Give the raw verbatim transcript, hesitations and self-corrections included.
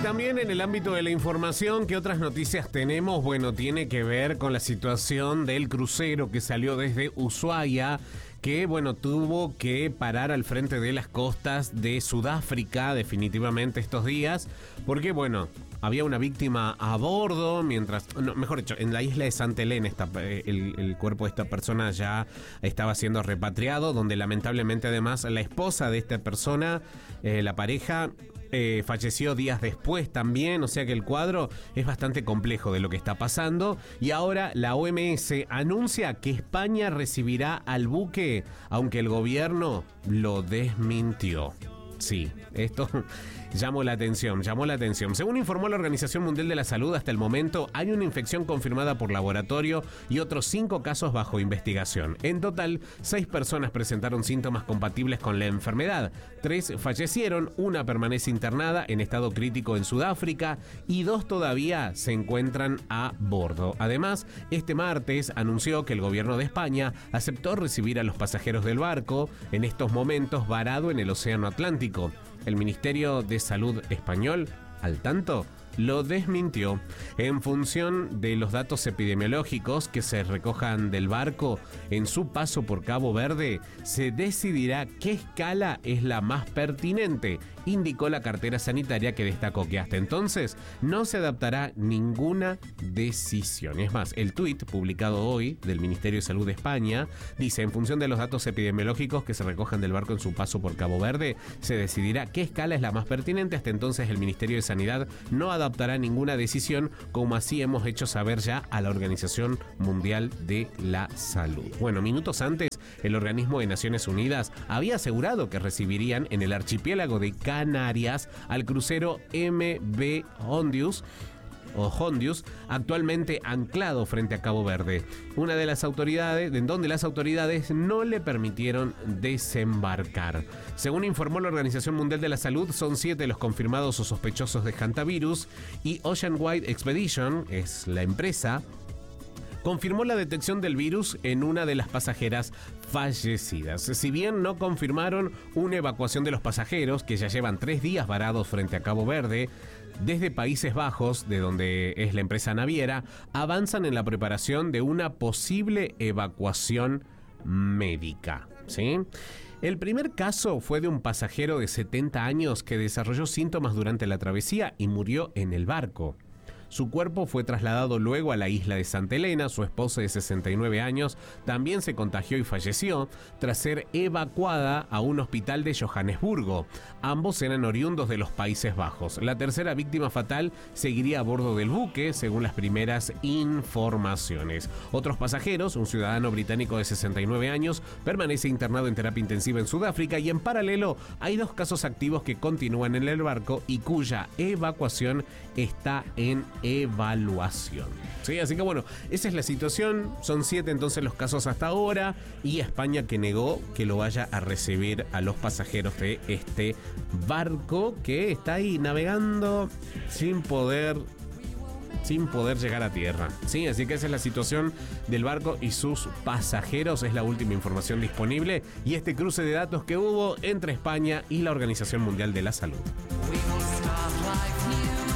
también en el ámbito de la información, ¿qué otras noticias tenemos? Bueno, tiene que ver con la situación del crucero que salió desde Ushuaia, que, bueno, tuvo que parar al frente de las costas de Sudáfrica definitivamente estos días, porque, bueno, había una víctima a bordo, mientras, no, mejor dicho, en la isla de Santa Elena, esta, el, el cuerpo de esta persona ya estaba siendo repatriado, donde lamentablemente además la esposa de esta persona, eh, la pareja, eh, falleció días después también, o sea que el cuadro es bastante complejo de lo que está pasando, y ahora la O M S anuncia que España recibirá al buque, aunque el gobierno lo desmintió. Sí, esto llamó la atención, llamó la atención. Según informó la Organización Mundial de la Salud, hasta el momento hay una infección confirmada por laboratorio y otros cinco casos bajo investigación. En total, seis personas presentaron síntomas compatibles con la enfermedad. Tres fallecieron, una permanece internada en estado crítico en Sudáfrica y dos todavía se encuentran a bordo. Además, este martes anunció que el gobierno de España aceptó recibir a los pasajeros del barco, en estos momentos varado en el Océano Atlántico. El Ministerio de Salud español, al tanto, lo desmintió. En función de los datos epidemiológicos que se recojan del barco en su paso por Cabo Verde, se decidirá qué escala es la más pertinente, indicó la cartera sanitaria, que destacó que hasta entonces no se adaptará ninguna decisión. Es más, el tuit publicado hoy del Ministerio de Salud de España dice: en función de los datos epidemiológicos que se recojan del barco en su paso por Cabo Verde, se decidirá qué escala es la más pertinente. Hasta entonces el Ministerio de Sanidad no adaptará ninguna decisión, como así hemos hecho saber ya a la Organización Mundial de la Salud. Bueno, minutos antes, el organismo de Naciones Unidas había asegurado que recibirían en el archipiélago de Canarias al crucero M V Hondius, o Hondius, actualmente anclado frente a Cabo Verde, una de las autoridades, en donde las autoridades no le permitieron desembarcar. Según informó la Organización Mundial de la Salud, son siete los confirmados o sospechosos de hantavirus, y Ocean Wide Expedition, es la empresa, confirmó la detección del virus en una de las pasajeras fallecidas. Si bien no confirmaron una evacuación de los pasajeros, que ya llevan tres días varados frente a Cabo Verde, desde Países Bajos, de donde es la empresa naviera, avanzan en la preparación de una posible evacuación médica, ¿sí? El primer caso fue de un pasajero de setenta años que desarrolló síntomas durante la travesía y murió en el barco. Su cuerpo fue trasladado luego a la isla de Santa Elena. Su esposa de sesenta y nueve años también se contagió y falleció tras ser evacuada a un hospital de Johannesburgo. Ambos eran oriundos de los Países Bajos. La tercera víctima fatal seguiría a bordo del buque, según las primeras informaciones. Otros pasajeros, un ciudadano británico de sesenta y nueve años, permanece internado en terapia intensiva en Sudáfrica, y en paralelo hay dos casos activos que continúan en el barco y cuya evacuación está en evaluación. Sí, así que bueno, esa es la situación. Son siete entonces los casos hasta ahora, y España que negó que lo vaya a recibir a los pasajeros de este barco que está ahí navegando sin poder sin poder llegar a tierra. Sí, así que esa es la situación del barco y sus pasajeros. Es la última información disponible, y este cruce de datos que hubo entre España y la Organización Mundial de la Salud. We will start life new.